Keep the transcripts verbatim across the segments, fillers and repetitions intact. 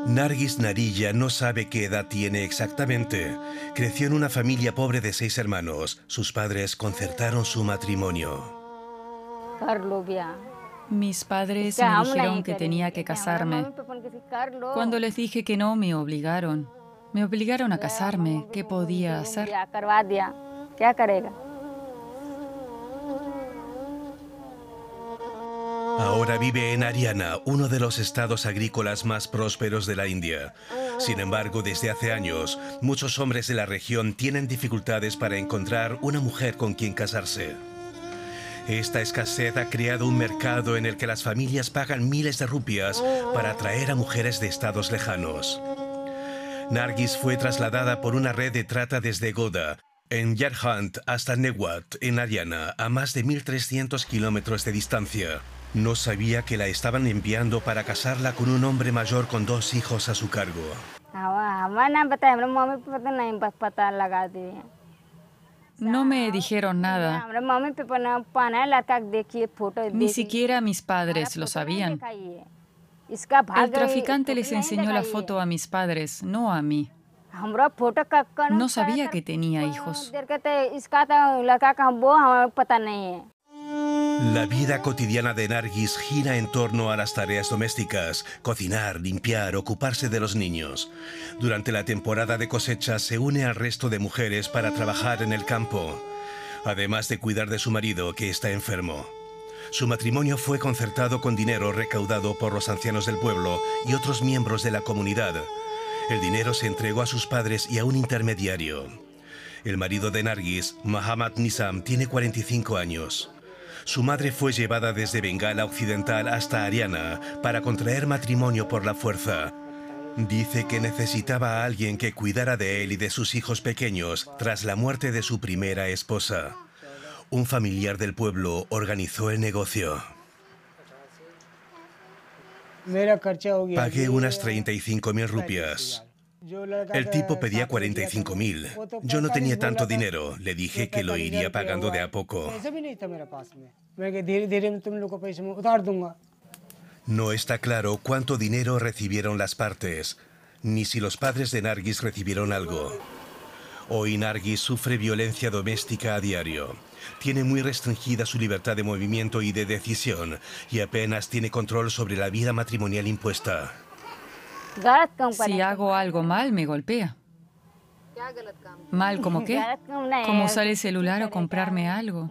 Nargis Narilla no sabe qué edad tiene exactamente. Creció en una familia pobre de seis hermanos. Sus padres concertaron su matrimonio. Mis padres me dijeron que tenía que casarme. Cuando les dije que no, me obligaron. Me obligaron a casarme. ¿Qué podía hacer? Ahora vive en Haryana, uno de los estados agrícolas más prósperos de la India. Sin embargo, desde hace años, muchos hombres de la región tienen dificultades para encontrar una mujer con quien casarse. Esta escasez ha creado un mercado en el que las familias pagan miles de rupias para atraer a mujeres de estados lejanos. Nargis fue trasladada por una red de trata desde Goda, en Jharkhand, hasta Mewat, en Haryana, a más de mil trescientos kilómetros de distancia. No sabía que la estaban enviando para casarla con un hombre mayor con dos hijos a su cargo. No me dijeron nada. Ni siquiera mis padres lo sabían. El traficante les enseñó la foto a mis padres, no a mí. No sabía que tenía hijos. La vida cotidiana de Nargis gira en torno a las tareas domésticas: cocinar, limpiar, ocuparse de los niños. Durante la temporada de cosecha se une al resto de mujeres para trabajar en el campo, además de cuidar de su marido, que está enfermo. Su matrimonio fue concertado con dinero recaudado por los ancianos del pueblo y otros miembros de la comunidad. El dinero se entregó a sus padres y a un intermediario. El marido de Nargis, Muhammad Nizam, tiene cuarenta y cinco años. Su madre fue llevada desde Bengala Occidental hasta Haryana para contraer matrimonio por la fuerza. Dice que necesitaba a alguien que cuidara de él y de sus hijos pequeños tras la muerte de su primera esposa. Un familiar del pueblo organizó el negocio. Pagué unas treinta y cinco mil rupias. El tipo pedía cuarenta y cinco mil. Yo no tenía tanto dinero. Le dije que lo iría pagando de a poco. No está claro cuánto dinero recibieron las partes, ni si los padres de Nargis recibieron algo. Hoy Nargis sufre violencia doméstica a diario. Tiene muy restringida su libertad de movimiento y de decisión, y apenas tiene control sobre la vida matrimonial impuesta. Si hago algo mal, me golpea. ¿Mal como qué? ¿Como usar el celular o comprarme algo?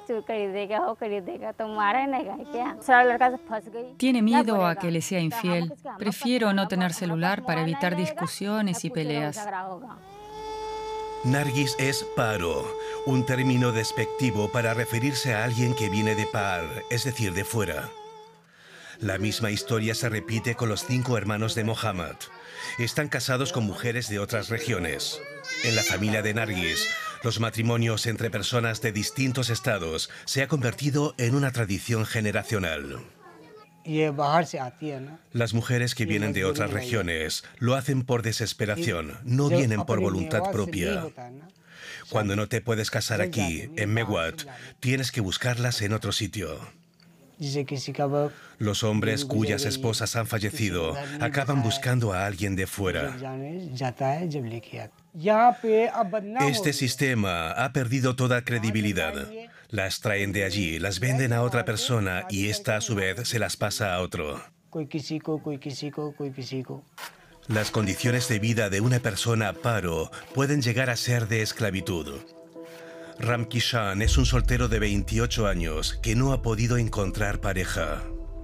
Tiene miedo a que le sea infiel. Prefiero no tener celular para evitar discusiones y peleas. Nargis es paro, un término despectivo para referirse a alguien que viene de par, es decir, de fuera. La misma historia se repite con los cinco hermanos de Muhammad. Están casados con mujeres de otras regiones. En la familia de Nargis, los matrimonios entre personas de distintos estados se ha convertido en una tradición generacional. Las mujeres que vienen de otras regiones lo hacen por desesperación, no vienen por voluntad propia. Cuando no te puedes casar aquí, en Mewat, tienes que buscarlas en otro sitio. Los hombres cuyas esposas han fallecido acaban buscando a alguien de fuera. Este sistema ha perdido toda credibilidad. Las traen de allí, las venden a otra persona y ésta a su vez se las pasa a otro. Las condiciones de vida de una persona paro pueden llegar a ser de esclavitud. Ram Kishan es un soltero de veintiocho años que no ha podido encontrar pareja.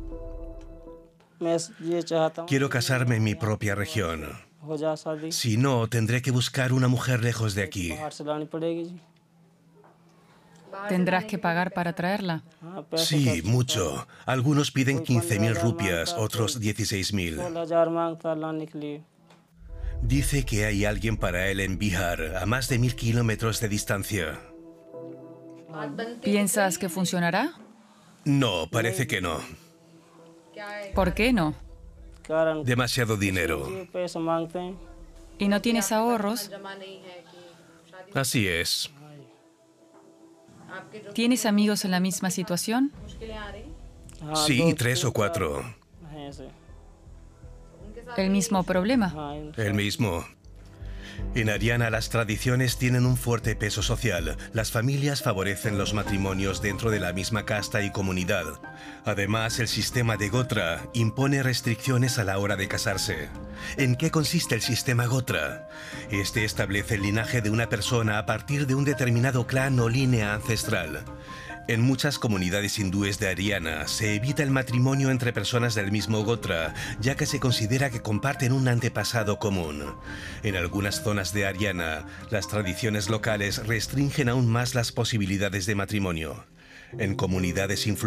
Quiero casarme en mi propia región. Si no, tendré que buscar una mujer lejos de aquí. ¿Tendrás que pagar para traerla? Sí, mucho. Algunos piden quince mil rupias, otros dieciséis mil. Dice que hay alguien para él en Bihar, a más de mil kilómetros de distancia. ¿Piensas que funcionará? No, parece que no. ¿Por qué no? Demasiado dinero. ¿Y no tienes ahorros? Así es. ¿Tienes amigos en la misma situación? Sí, tres o cuatro. ¿El mismo problema? El mismo. En Haryana las tradiciones tienen un fuerte peso social. Las familias favorecen los matrimonios dentro de la misma casta y comunidad. Además, el sistema de Gotra impone restricciones a la hora de casarse. ¿En qué consiste el sistema Gotra? Este establece el linaje de una persona a partir de un determinado clan o línea ancestral. En muchas comunidades hindúes de Haryana se evita el matrimonio entre personas del mismo Gotra, ya que se considera que comparten un antepasado común. En algunas zonas de Haryana, las tradiciones locales restringen aún más las posibilidades de matrimonio. En comunidades influyentes,